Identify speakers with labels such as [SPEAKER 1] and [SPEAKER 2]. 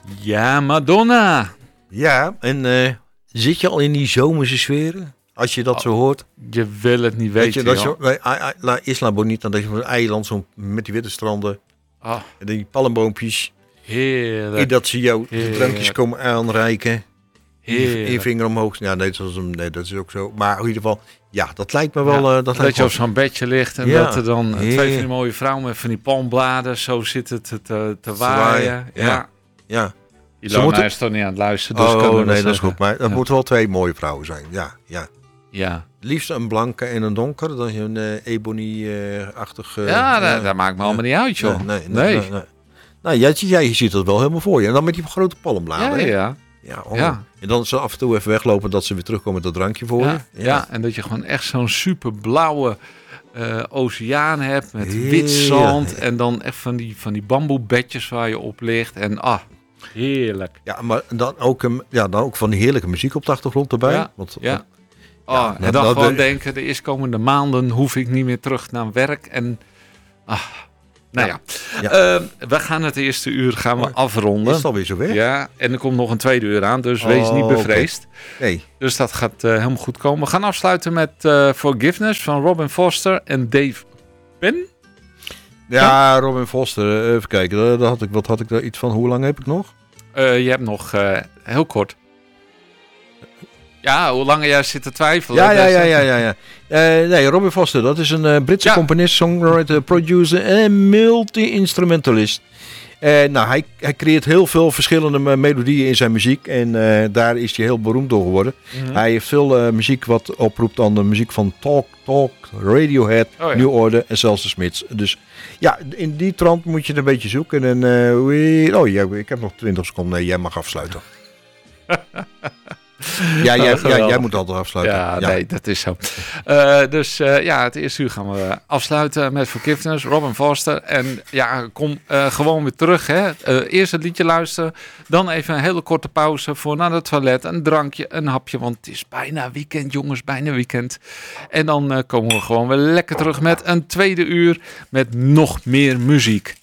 [SPEAKER 1] Ja, Madonna.
[SPEAKER 2] Ja, en zit je al in die zomerse sferen? Als je dat zo hoort.
[SPEAKER 1] Je wil het niet weten,
[SPEAKER 2] dat je, Isla Bonita, dat je van een eiland zo met die witte stranden. En die palmboompjes.
[SPEAKER 1] Heerlijk.
[SPEAKER 2] En dat ze jou de drankjes komen aanreiken.
[SPEAKER 1] Heerlijk.
[SPEAKER 2] Je vinger omhoog. Ja, nee, dat is ook zo. Maar in ieder geval, ja, dat lijkt me wel...
[SPEAKER 1] dat je op zo'n bedje ligt en dat er dan twee van die mooie vrouwen met van die palmbladen zo zitten te waaien.
[SPEAKER 2] Ja.
[SPEAKER 1] Ilona is toch niet aan het luisteren. Dus
[SPEAKER 2] dat is goed. Maar het moeten wel twee mooie vrouwen zijn.
[SPEAKER 1] Ja.
[SPEAKER 2] Liefst een blanke en een donker. Dan je een ebony-achtig...
[SPEAKER 1] dat maakt me allemaal niet uit, joh. Nee.
[SPEAKER 2] Nou, jij ziet dat wel helemaal voor je. En dan met die grote palmbladen.
[SPEAKER 1] Ja.
[SPEAKER 2] En dan ze af en toe even weglopen dat ze weer terugkomen met dat drankje voor je.
[SPEAKER 1] Ja, en dat je gewoon echt zo'n super blauwe oceaan hebt met wit zand. En dan echt van die bamboebedjes waar je op ligt. En heerlijk.
[SPEAKER 2] Ja, maar dan ook van die heerlijke muziek op de achtergrond erbij.
[SPEAKER 1] En dan gewoon denken, de eerstkomende maanden hoef ik niet meer terug naar werk. En we gaan het eerste uur afronden.
[SPEAKER 2] Is het alweer zover?
[SPEAKER 1] Ja, en er komt nog een tweede uur aan, dus wees niet bevreesd.
[SPEAKER 2] Okay. Nee.
[SPEAKER 1] Dus dat gaat helemaal goed komen. We gaan afsluiten met Forgiveness van Robin Foster en Dave Penn.
[SPEAKER 2] Ja, Robin Foster. Even kijken, wat had ik daar iets van? Hoe lang heb ik nog?
[SPEAKER 1] Je hebt nog heel kort. Ja, hoe lang jij zit te twijfelen.
[SPEAKER 2] Ja. Nee, Robin Foster, dat is een Britse componist, songwriter, producer en multi-instrumentalist. Hij creëert heel veel verschillende melodieën in zijn muziek. En daar is hij heel beroemd door geworden. Mm-hmm. Hij heeft veel muziek wat oproept aan de muziek van Talk, Radiohead, New Order en zelfs de Smiths. Dus ja, in die trant moet je het een beetje zoeken. En ik heb nog 20 seconden. Nee, jij mag afsluiten. Jij moet altijd afsluiten.
[SPEAKER 1] Ja, nee, dat is zo. Het eerste uur gaan we afsluiten met Forgiveness, Robin Foster. En kom gewoon weer terug. Hè. Eerst het liedje luisteren, dan even een hele korte pauze voor naar het toilet. Een drankje, een hapje, want het is bijna weekend, jongens, bijna weekend. En dan komen we gewoon weer lekker terug met een tweede uur met nog meer muziek.